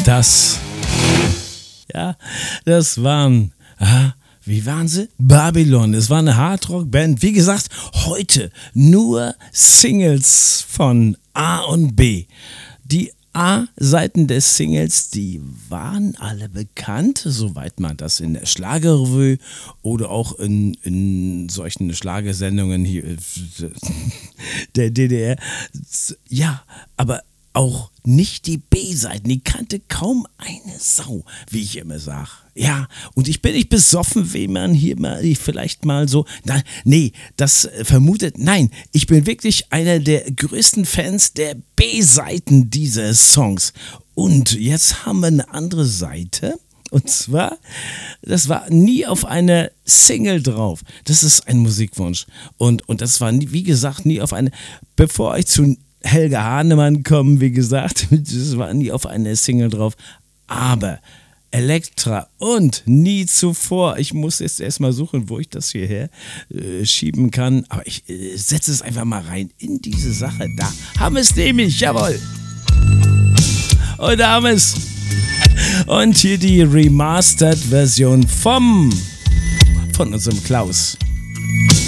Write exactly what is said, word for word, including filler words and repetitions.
Das, ja, das waren, aha, wie waren sie? Babylon. Es war eine Hardrock-Band. Wie gesagt, heute nur Singles von A und B. Die A-Seiten des Singles, die waren alle bekannt, soweit man das in der Schlagerrevue oder auch in, in solchen Schlagersendungen hier der D D R. Ja, aber auch nicht die B-Seiten, die kannte kaum eine Sau, wie ich immer sage. Ja, und ich bin nicht besoffen, wie man hier mal vielleicht mal so, na, nee, das vermutet, nein, ich bin wirklich einer der größten Fans der B-Seiten dieses Songs. Und jetzt haben wir eine andere Seite. Und zwar, das war nie auf einer Single drauf. Das ist ein Musikwunsch. Und, und das war, nie, wie gesagt, nie auf eine, bevor ich zu Helga Hahnemann kommen, wie gesagt, das war nie auf eine Single drauf, aber Elektra und nie zuvor, ich muss jetzt erstmal suchen, wo ich das hierher äh, schieben kann, aber ich äh, setze es einfach mal rein in diese Sache, da haben wir es nämlich, jawohl, und da haben wir es, und hier die Remastered-Version vom, von unserem Klaus.